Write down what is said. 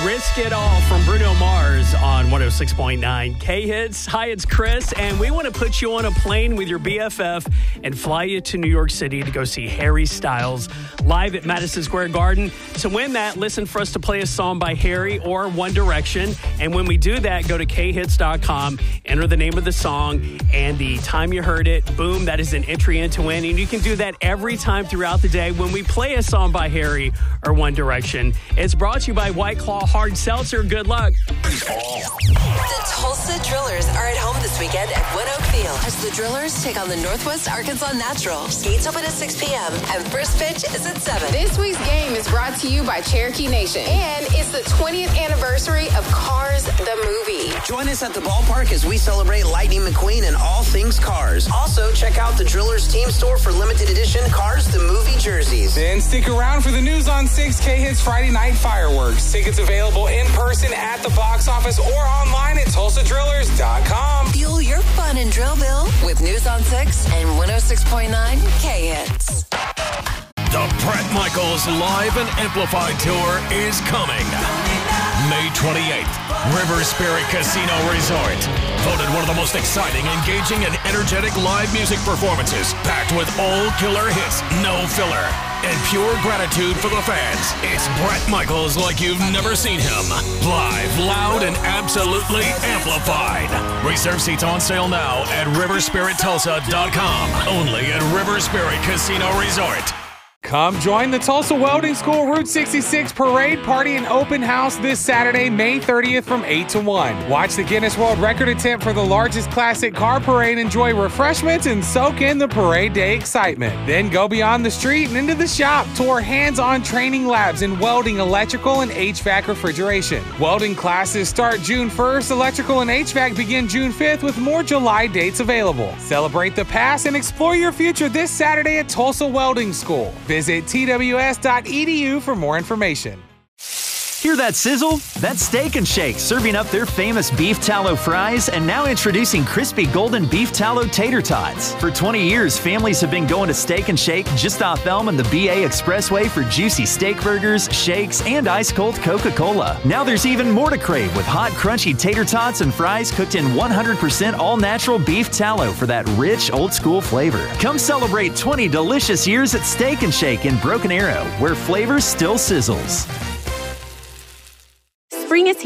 Risk It All from Bruno Mars on 106.9 K-Hits. Hi, it's Chris, and we want to put you on a plane with your BFF and fly you to New York City to go see Harry Styles live at Madison Square Garden. To win that, listen for us to play a song by Harry or One Direction. And when we do that, go to khits.com, enter the name of the song, and the time you heard it, boom, that is an entry in to win. And you can do that every time throughout the day when we play a song by Harry or One Direction. It's brought to you by White Claw Hard Seltzer. Good luck. The Tulsa Drillers are at home this weekend at Wood Oak Field as the Drillers take on the Northwest Arkansas Naturals. Gates open at 6 p.m. and first pitch is at 7. This week's game is brought to you by Cherokee Nation, and it's the 20th anniversary of Cars the Movie. Join us at the ballpark as we celebrate Lightning McQueen and all things Cars. Also, check out the Drillers team store for limited edition Cars the Movie jerseys. Then stick around for the News on 6 K-Hits Friday Night Fireworks. Tickets available in person at the box office or online at TulsaDrillers.com. Fuel your fun in Drillville with News on 6 and 106.9 K-Hits. The Bret Michaels Live and Amplified Tour is coming. May 28th, River Spirit Casino Resort. Voted one of the most exciting, engaging, and energetic live music performances, packed with all killer hits, no filler, and pure gratitude for the fans. It's Bret Michaels like you've never seen him. Live, loud, and absolutely amplified. Reserve seats on sale now at RiverSpiritTulsa.com. Only at River Spirit Casino Resort. Come join the Tulsa Welding School Route 66 Parade Party and Open House this Saturday, May 30th from 8 to 1. Watch the Guinness World Record attempt for the largest classic car parade, enjoy refreshments, and soak in the parade day excitement. Then go beyond the street and into the shop. Tour hands-on training labs in welding, electrical, and HVAC refrigeration. Welding classes start June 1st. Electrical and HVAC begin June 5th with more July dates available. Celebrate the past and explore your future this Saturday at Tulsa Welding School. Visit tws.edu for more information. Hear that sizzle? That's Steak 'n Shake serving up their famous beef tallow fries and now introducing crispy golden beef tallow tater tots. For 20 years, families have been going to Steak 'n Shake just off Elm and the BA Expressway for juicy steak burgers, shakes, and ice-cold Coca-Cola. Now there's even more to crave with hot, crunchy tater tots and fries cooked in 100% all-natural beef tallow for that rich, old-school flavor. Come celebrate 20 delicious years at Steak 'n Shake in Broken Arrow, where flavor still sizzles. Spring is